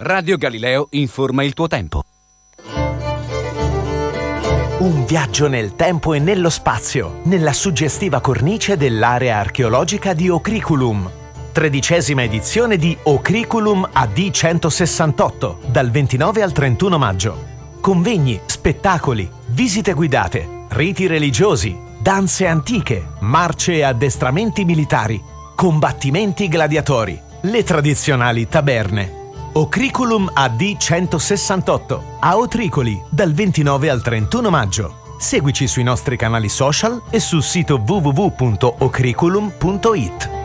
Radio Galileo informa il tuo tempo. Un viaggio nel tempo e nello spazio, nella suggestiva cornice dell'area archeologica di Ocriculum. 13ª edizione di Ocriculum AD 168, dal 29 al 31 maggio. Convegni, spettacoli, visite guidate, riti religiosi, danze antiche, marce e addestramenti militari, combattimenti gladiatori, le tradizionali taberne. Ocriculum AD 168 a Otricoli dal 29 al 31 maggio. Seguici sui nostri canali social e sul sito www.ocriculum.it.